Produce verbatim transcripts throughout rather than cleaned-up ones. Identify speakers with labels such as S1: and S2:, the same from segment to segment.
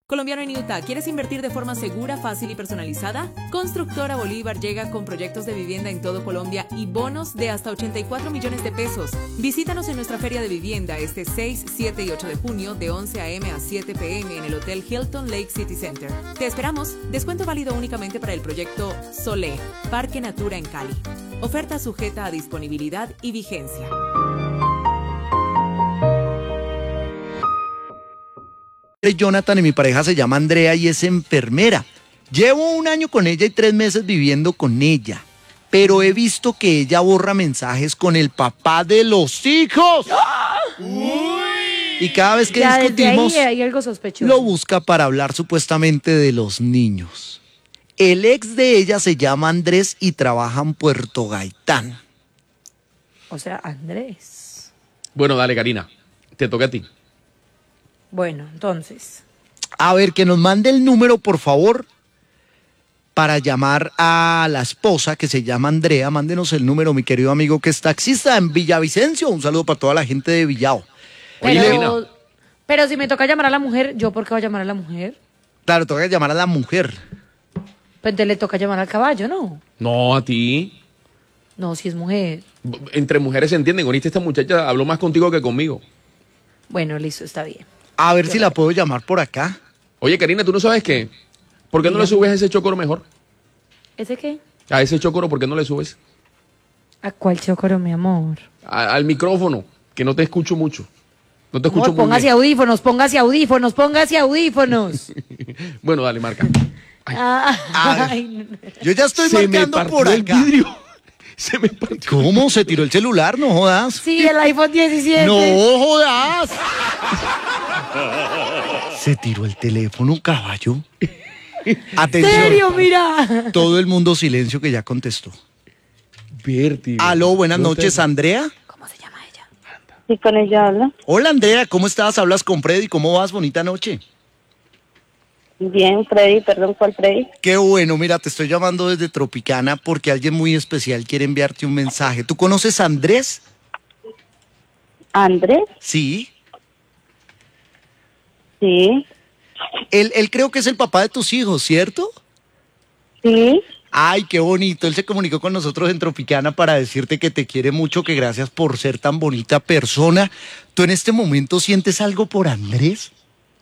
S1: Colombiano en Utah, ¿quieres invertir de forma segura, fácil y personalizada? Constructora Bolívar llega con proyectos de vivienda en todo Colombia y bonos de hasta ochenta y cuatro millones de pesos. Visítanos en nuestra feria de vivienda este seis, siete y ocho de junio de once a eme a siete pe eme en el Hotel Hilton Lake City Center. Te esperamos. Descuento válido únicamente para el proyecto Solé, Parque Natura en Cali. Oferta sujeta a disponibilidad y vigencia.
S2: Jonathan y mi pareja se llama Andrea y es enfermera. Llevo un año con ella y tres meses viviendo con ella, pero he visto que ella borra mensajes con el papá de los hijos. Uy. Y cada vez que
S3: ya,
S2: discutimos,
S3: ahí hay algo sospechoso.
S2: Lo busca para hablar supuestamente de los niños. El ex de ella se llama Andrés y trabaja en Puerto Gaitán.
S3: O sea, Andrés.
S4: Bueno, dale, Karina, te toca a ti.
S3: Bueno, entonces.
S2: A ver, que nos mande el número, por favor, para llamar a la esposa que se llama Andrea. Mándenos el número, mi querido amigo que es taxista en Villavicencio. Un saludo para toda la gente de Villao.
S4: Oye,
S3: Pero, pero si me toca llamar a la mujer, ¿yo por qué voy a llamar a la mujer?
S2: Claro, toca llamar a la mujer.
S3: Pues entonces le toca llamar al caballo, ¿no?
S4: No, a ti.
S3: No, si es mujer.
S4: Entre mujeres se entienden. Ahorita esta muchacha habló más contigo que conmigo.
S3: Bueno, listo, está bien.
S2: A ver si la puedo llamar por acá.
S4: Oye, Karina, ¿tú no sabes qué? ¿Por qué no le subes a ese chocoro mejor?
S3: ¿Ese qué?
S4: A ese chocoro, ¿por qué no le subes?
S3: ¿A cuál chocoro, mi amor?
S4: A- al micrófono, que no te escucho mucho. No te escucho
S3: Amor,
S4: muy
S3: póngase
S4: bien.
S3: audífonos, póngase audífonos, póngase audífonos.
S4: Bueno, dale, marca. Ay.
S3: Ah, ay, no.
S2: Yo ya estoy
S4: Se me
S2: marcando
S4: partió
S2: por
S4: el
S2: acá.
S4: vidrio. Se me partió.
S2: ¿Cómo? ¿Se tiró el celular? No jodas.
S3: Sí, el iPhone diecisiete.
S2: No jodas. Se tiró el teléfono, caballo. Atención.
S3: ¿Serio? Mira.
S2: Todo el mundo silencio que ya contestó.
S4: Vértigo.
S2: Aló, buenas
S4: No
S2: noches,
S4: te-
S2: Andrea.
S3: ¿Cómo se llama ella?
S5: Sí, con ella habla.
S2: Hola, Andrea, ¿cómo estás? Hablas con Freddy, ¿cómo vas? Bonita noche.
S5: Bien, Freddy, perdón, ¿cuál Freddy?
S2: Qué bueno, mira, te estoy llamando desde Tropicana porque alguien muy especial quiere enviarte un mensaje. ¿Tú conoces a Andrés?
S5: ¿Andrés?
S2: Sí.
S5: Sí,
S2: Él, él creo que es el papá de tus hijos, ¿cierto?
S5: sí.
S2: Ay, qué bonito. Él se comunicó con nosotros en Tropicana para decirte que te quiere mucho, que gracias por ser tan bonita persona. ¿Tú en este momento sientes algo por Andrés?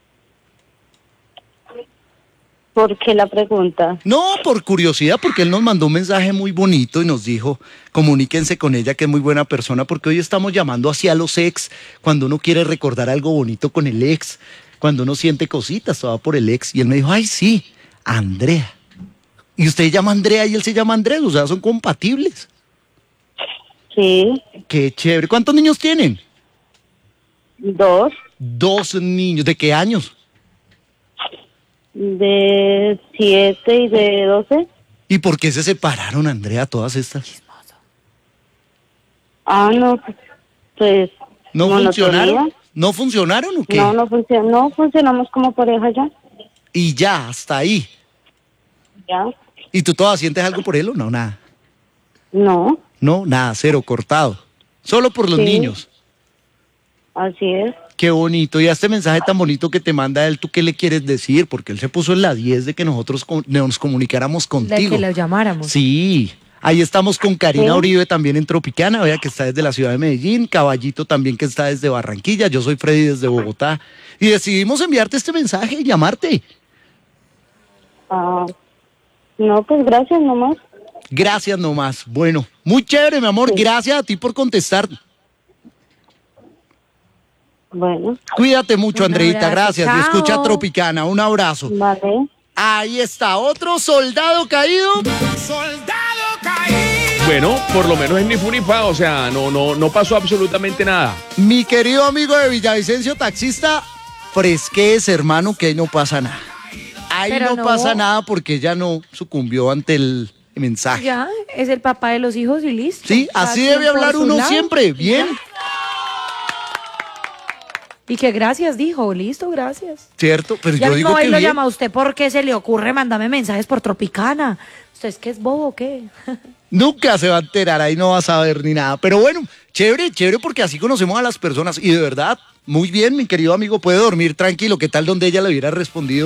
S5: ¿Por qué la pregunta?
S2: No, por curiosidad, porque él nos mandó un mensaje muy bonito y nos dijo, comuníquense con ella, que es muy buena persona, porque hoy estamos llamando hacia los ex, cuando uno quiere recordar algo bonito con el ex, cuando uno siente cositas, todo va por el ex. Y él me dijo, ay, sí, Andrea. Y usted se llama Andrea y él se llama Andrés, o sea, son compatibles.
S5: Sí,
S2: Qué chévere. ¿Cuántos niños tienen?
S5: dos,
S2: Dos niños. ¿De qué años?
S5: de siete y de doce.
S2: ¿Y por qué se separaron, Andrea, todas estas?
S5: Ah, no, pues...
S2: ¿No
S5: monotonía.
S2: funcionaron? ¿No funcionaron o qué?
S5: No, no funciona, no funcionamos como pareja ya.
S2: Y ya, hasta ahí.
S5: Ya,
S2: ¿Y tú todavía sientes algo por él o no? Nada.
S5: no,
S2: No, nada, cero, cortado. Solo por los
S5: Sí.
S2: niños.
S5: así es.
S2: Qué bonito. Y a este mensaje tan bonito que te manda él, ¿tú qué le quieres decir? Porque él se puso en la diez de que nosotros con- nos comunicáramos
S3: De
S2: contigo.
S3: que lo llamáramos.
S2: Sí. Ahí estamos con Karina
S5: Sí.
S2: Uribe también en Tropicana, vea que está desde la ciudad de Medellín, Caballito también que está desde Barranquilla, yo soy Freddy desde Bogotá. Y decidimos enviarte este mensaje y llamarte.
S5: Ah, no, pues gracias nomás.
S2: Gracias nomás. Bueno, muy chévere, mi amor.
S5: Sí.
S2: Gracias a ti por contestar.
S5: Bueno,
S2: Cuídate mucho,
S3: Un
S2: Andreita.
S3: abrazo,
S2: Gracias. Y
S3: chao.
S2: escucha Tropicana. Un abrazo.
S5: vale.
S2: Ahí está, otro soldado caído.
S4: Bueno, por lo menos es ni fu ni fa, o sea, no, no, no pasó absolutamente nada.
S2: Mi querido amigo de Villavicencio, taxista, fresquez, hermano, que ahí no pasa nada. Ahí
S3: Pero
S2: no,
S3: no.
S2: pasa nada porque ella no sucumbió ante el mensaje.
S3: Ya, es el papá de los hijos y listo.
S2: Sí,
S3: Cada
S2: así
S3: quien
S2: debe
S3: por
S2: hablar
S3: su
S2: uno
S3: lado.
S2: siempre. Bien,
S3: Y que gracias dijo, listo, gracias.
S2: ¿cierto? Pero
S3: Ya
S2: yo
S3: mismo
S2: digo
S3: él
S2: que
S3: lo
S2: bien.
S3: llama a usted porque se le ocurre mandarme mensajes por Tropicana. ¿Usted es que es bobo o qué?
S2: Nunca se va a enterar, ahí no va a saber ni nada. Pero bueno, chévere, chévere, porque así conocemos a las personas. Y de verdad, muy bien, mi querido amigo, puede dormir tranquilo. ¿Qué tal donde ella le hubiera respondido?